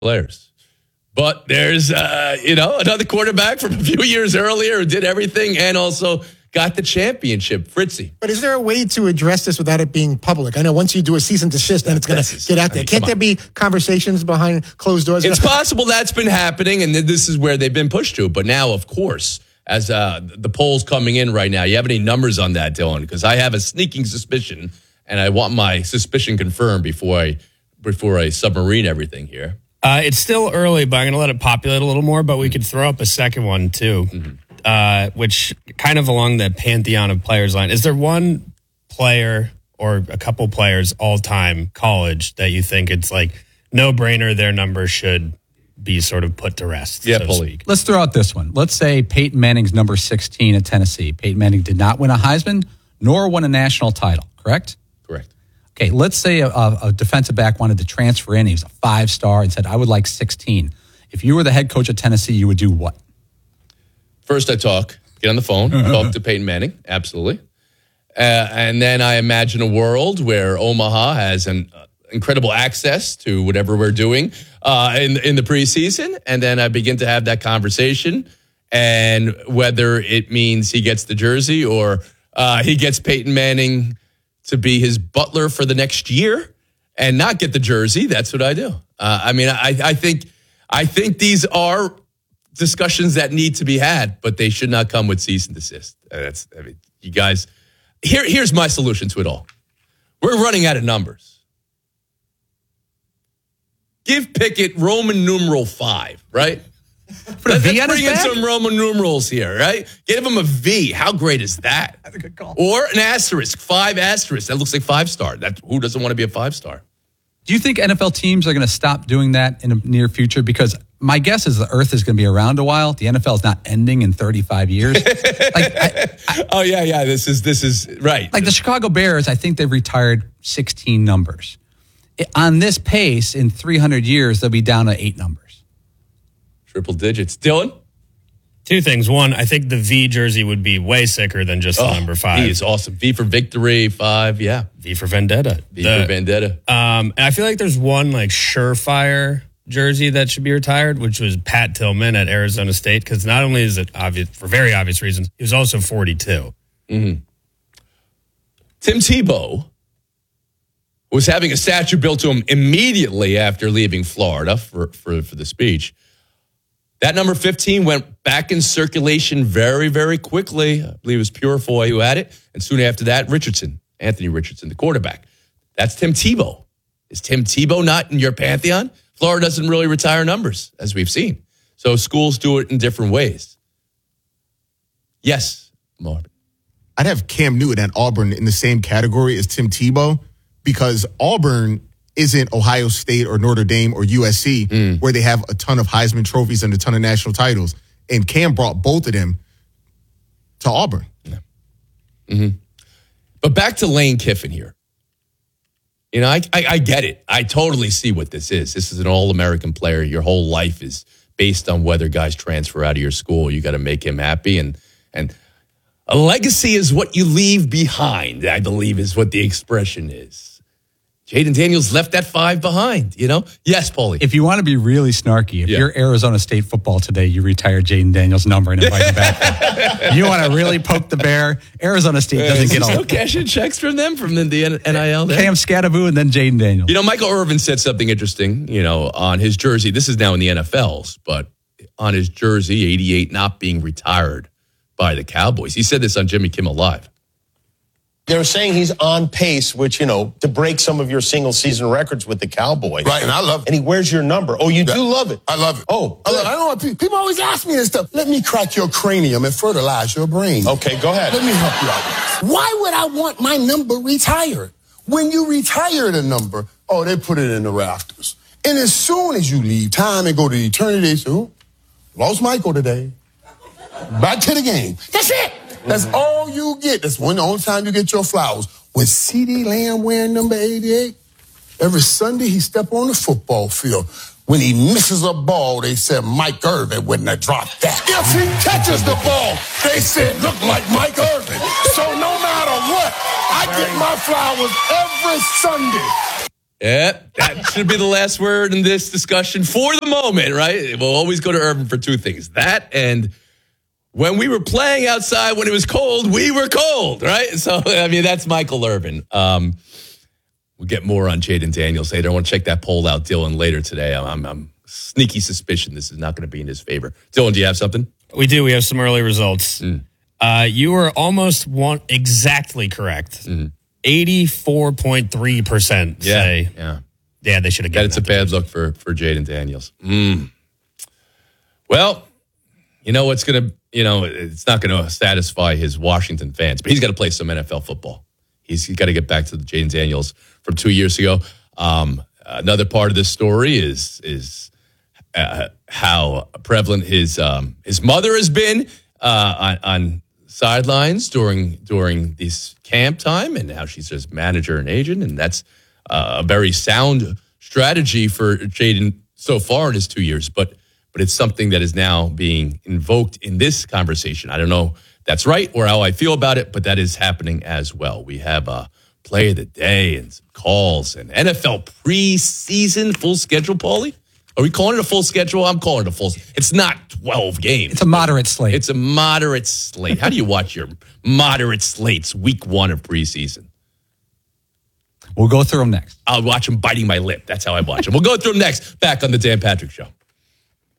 players. But there's, another quarterback from a few years earlier who did everything and also got the championship, Fritzy. But is there a way to address this without it being public? I know once you do a cease and desist, then it's going to get out there. Can't there be conversations behind closed doors? It's possible that's been happening, and this is where they've been pushed to. But now, of course, as the polls coming in right now, you have any numbers on that, Dylan? Because I have a sneaking suspicion, and I want my suspicion confirmed before I submarine everything here. It's still early, but I'm going to let it populate a little more. But we could throw up a second one, too. Mm-hmm. Which kind of along the pantheon of players line. Is there one player or a couple players all time college that you think it's like no brainer their number should be sort of put to rest? Yeah, so to speak? Let's throw out this one. Let's say Peyton Manning's number 16 at Tennessee. Peyton Manning did not win a Heisman nor win a national title, correct? Correct. Okay, let's say a defensive back wanted to transfer in. He was a 5-star and said, I would like 16. If you were the head coach at Tennessee, you would do what? First, I get on the phone, talk to Peyton Manning, absolutely. And then I imagine a world where Omaha has an incredible access to whatever we're doing in the preseason. And then I begin to have that conversation. And whether it means he gets the jersey or he gets Peyton Manning to be his butler for the next year and not get the jersey, that's what I do. I think these are discussions that need to be had, but they should not come with cease and desist. You guys, here's my solution to it all. We're running out of numbers. Give Pickett Roman numeral 5, right? Let's bring in some Roman numerals here, right? Give him a V. How great is that? That's a good call. Or an asterisk, 5 asterisk. That looks like 5-star. Who doesn't want to be a 5-star? Do you think NFL teams are going to stop doing that in the near future? Because my guess is the Earth is going to be around a while. The NFL is not ending in 35 years. This is right. Like the Chicago Bears, I think they've retired 16 numbers. On this pace, in 300 years, they'll be down to 8 numbers. Triple digits. Dylan? Two things. One, I think the V jersey would be way sicker than just the number 5. V is awesome. V for victory, 5, yeah. V for vendetta. For vendetta. And I feel like there's one like surefire jersey that should be retired, which was Pat Tillman at Arizona State, because not only is it obvious for very obvious reasons, he was also 42. Mm-hmm. Tim Tebow was having a statue built to him immediately after leaving Florida for the speech. That number 15 went back in circulation very, very quickly. I believe it was Purefoy who had it. And soon after that, Anthony Richardson, the quarterback. That's Tim Tebow. Is Tim Tebow not in your pantheon? Florida doesn't really retire numbers, as we've seen. So schools do it in different ways. Yes, Marvin. I'd have Cam Newton at Auburn in the same category as Tim Tebow because Auburn isn't Ohio State or Notre Dame or USC where they have a ton of Heisman trophies and a ton of national titles. And Cam brought both of them to Auburn. Yeah. Mm-hmm. But back to Lane Kiffin here. I get it. I totally see what this is. This is an all-American player. Your whole life is based on whether guys transfer out of your school. You got to make him happy. And a legacy is what you leave behind, I believe is what the expression is. Jayden Daniels left that 5 behind, Yes, Paulie. If you want to be really snarky, if you're Arizona State football today, you retire Jayden Daniels' number and invite him back. You want to really poke the bear? Arizona State doesn't get all. No cashing checks from them, from the NIL. Cam Scadaboo and then Jayden Daniels. Michael Irvin said something interesting, on his jersey. This is now in the NFL's, but on his jersey, 88 not being retired by the Cowboys. He said this on Jimmy Kimmel Live. They're saying he's on pace, which, to break some of your single-season records with the Cowboys. Right, and I love it. And he wears your number. Oh, you do love it? I love it. Oh, I don't know. People always ask me this stuff. Let me crack your cranium and fertilize your brain. Okay, go ahead. Let me help you out with this. Why would I want my number retired? When you retire the number, they put it in the rafters. And as soon as you leave time and go to eternity, they say, lost Michael today. Back to the game. That's it. That's all you get. That's the only time you get your flowers. When CeeDee Lamb wearing number 88, every Sunday he step on the football field. When he misses a ball, they said Mike Irvin wouldn't have dropped that. If he catches the ball, they said look like Mike Irvin. So no matter what, I get my flowers every Sunday. Yeah, that should be the last word in this discussion for the moment, right? We'll always go to Urban for two things. That and when we were playing outside when it was cold, we were cold, right? So, I mean, that's Michael Urban. We'll get more on Jayden Daniels later. I want to check that poll out, Dylan, later today. I'm sneaky suspicion this is not going to be in his favor. Dylan, do you have something? We do. We have some early results. You were almost exactly correct. 84.3% say. Yeah, they should have gotten that. It's a bad look for Jayden Daniels. Well, it's not going to satisfy his Washington fans, but he's got to play some NFL football. He's got to get back to the Jayden Daniels from 2 years ago. Another part of this story is how prevalent his mother has been on sidelines during this camp time, and how she's just manager and agent, and that's a very sound strategy for Jayden so far in his 2 years. But it's something that is now being invoked in this conversation. I don't know if that's right or how I feel about it, but that is happening as well. We have a play of the day and some calls and NFL preseason full schedule, Paulie. Are we calling it a full schedule? I'm calling it a full. It's not 12 games. It's a moderate slate. It's a moderate slate. How do you watch your moderate slates week 1 of preseason? We'll go through them next. I'll watch them biting my lip. That's how I watch them. We'll go through them next. Back on the Dan Patrick Show.